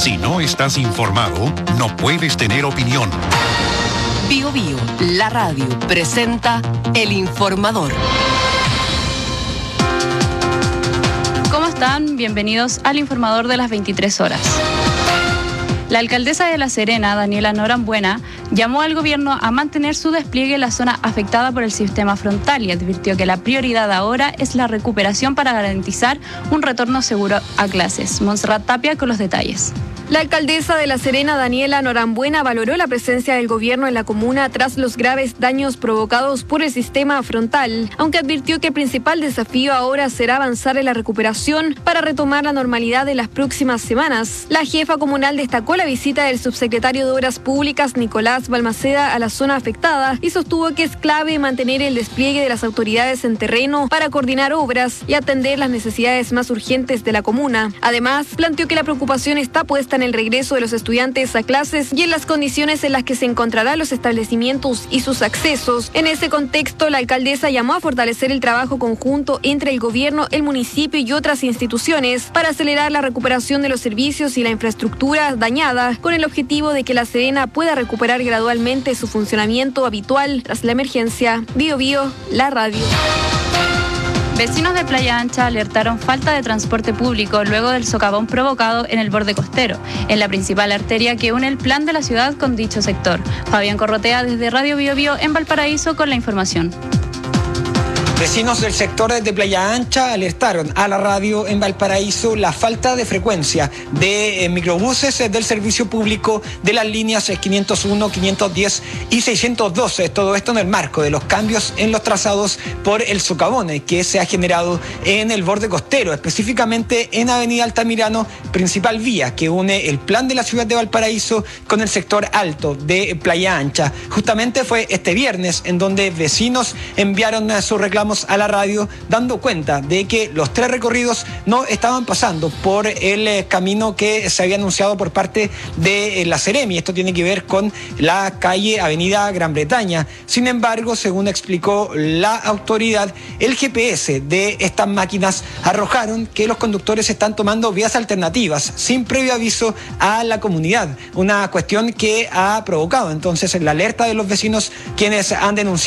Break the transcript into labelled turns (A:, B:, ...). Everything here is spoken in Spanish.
A: Si no estás informado, no puedes tener opinión.
B: Bio Bio, la radio, presenta El Informador.
C: ¿Cómo están? Bienvenidos al Informador de las 23 horas. La alcaldesa de La Serena, Daniela Norambuena, llamó al gobierno a mantener su despliegue en la zona afectada por el sistema frontal y advirtió que la prioridad ahora es la recuperación para garantizar un retorno seguro a clases. Montserrat Tapia con los detalles.
D: La alcaldesa de La Serena, Daniela Norambuena, valoró la presencia del gobierno en la comuna tras los graves daños provocados por el sistema frontal, aunque advirtió que el principal desafío ahora será avanzar en la recuperación para retomar la normalidad en las próximas semanas. La jefa comunal destacó la visita del subsecretario de Obras Públicas, Nicolás Balmaceda, a la zona afectada y sostuvo que es clave mantener el despliegue de las autoridades en terreno para coordinar obras y atender las necesidades más urgentes de la comuna. Además, planteó que la preocupación está puesta en el regreso de los estudiantes a clases y en las condiciones en las que se encontrarán los establecimientos y sus accesos. En ese contexto, la alcaldesa llamó a fortalecer el trabajo conjunto entre el gobierno, el municipio y otras instituciones para acelerar la recuperación de los servicios y la infraestructura dañada, con el objetivo de que La Serena pueda recuperar gradualmente su funcionamiento habitual tras la emergencia. Bio Bio, la radio.
C: Vecinos de Playa Ancha alertaron falta de transporte público luego del socavón provocado en el borde costero, en la principal arteria que une el plan de la ciudad con dicho sector. Fabián Corrotea desde Radio Bio Bio en Valparaíso con la información.
E: Vecinos del sector de Playa Ancha alertaron a la radio en Valparaíso la falta de frecuencia de microbuses del servicio público de las líneas 501, 510 y 612. Todo esto en el marco de los cambios en los trazados por el socavón que se ha generado en el borde costero, específicamente en Avenida Altamirano, principal vía que une el plan de la ciudad de Valparaíso con el sector alto de Playa Ancha. Justamente fue este viernes en donde vecinos enviaron sus reclamos a la radio dando cuenta de que los tres recorridos no estaban pasando por el camino que se había anunciado por parte de la Seremi. Esto tiene que ver con la calle Avenida Gran Bretaña. Sin embargo, según explicó la autoridad, el GPS de estas máquinas arrojaron que los conductores están tomando vías alternativas sin previo aviso a la comunidad. Una cuestión que ha provocado entonces la alerta de los vecinos quienes han denunciado